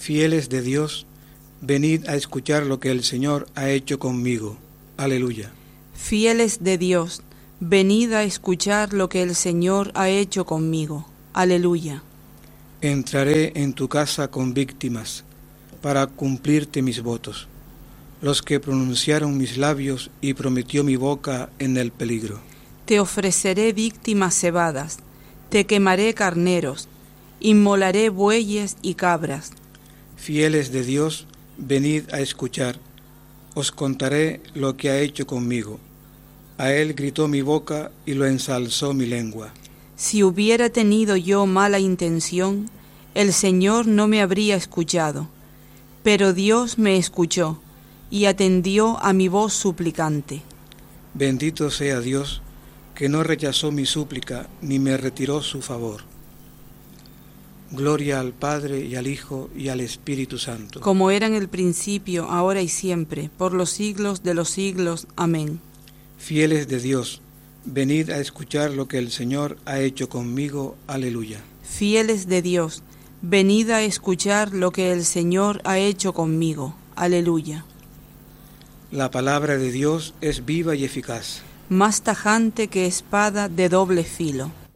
Fieles de Dios, venid a escuchar lo que el Señor ha hecho conmigo. Aleluya. Fieles de Dios, venid a escuchar lo que el Señor ha hecho conmigo. Aleluya. Entraré en tu casa con víctimas, para cumplirte mis votos, los que pronunciaron mis labios y prometió mi boca en el peligro. Te ofreceré víctimas cebadas, te quemaré carneros, inmolaré bueyes y cabras. Fieles de Dios, venid a escuchar, os contaré lo que ha hecho conmigo. A él gritó mi boca y lo ensalzó mi lengua. Si hubiera tenido yo mala intención, el Señor no me habría escuchado, pero Dios me escuchó y atendió a mi voz suplicante. Bendito sea Dios, que no rechazó mi súplica ni me retiró su favor. Gloria al Padre y al Hijo y al Espíritu Santo. Como era en el principio, ahora y siempre, por los siglos de los siglos. Amén. Fieles de Dios, venid a escuchar lo que el Señor ha hecho conmigo. Aleluya. Fieles de Dios, venid a escuchar lo que el Señor ha hecho conmigo. Aleluya. La palabra de Dios es viva y eficaz, Más tajante que espada de doble filo.